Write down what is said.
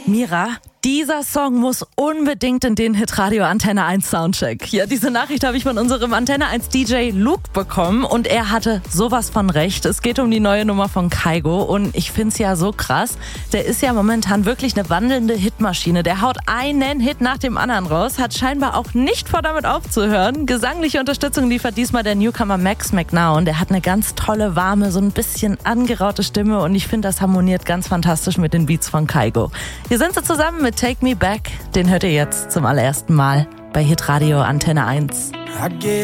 Mira, dieser Song muss unbedingt in den Hitradio Antenne 1 Soundcheck. Ja, diese Nachricht habe ich von unserem Antenne 1 DJ Luke bekommen und er hatte sowas von recht. Es geht um die neue Nummer von Kygo und ich finde es ja so krass. Der ist ja momentan wirklich eine wandelnde Hitmaschine. Der haut einen Hit nach dem anderen raus, hat scheinbar auch nicht vor, damit aufzuhören. Gesangliche Unterstützung liefert diesmal der Newcomer Max McNown. Der hat eine ganz tolle, warme, so ein bisschen angeraute Stimme und ich finde, das harmoniert ganz fantastisch mit den Beats von Kygo. Hier sind sie zusammen mit Take Me Back. Den hört ihr jetzt zum allerersten Mal bei Hitradio Antenne 1.